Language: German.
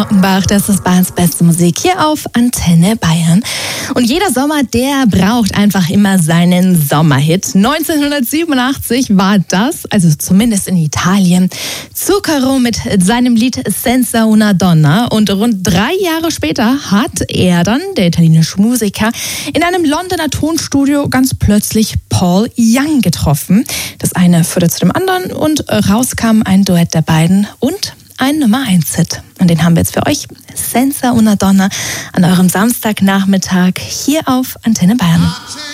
Birkenbach, das ist Bayerns beste Musik hier auf Antenne Bayern. Und jeder Sommer, der braucht einfach immer seinen Sommerhit. 1987 war das, also zumindest in Italien, Zucchero mit seinem Lied Senza una donna. Und rund 3 Jahre später hat er dann, der italienische Musiker, in einem Londoner Tonstudio ganz plötzlich Paul Young getroffen. Das eine führte zu dem anderen und rauskam ein Duett der beiden und ein Nummer-1-Hit. Und den haben wir jetzt für euch, Senza una donna, an eurem Samstagnachmittag hier auf Antenne Bayern.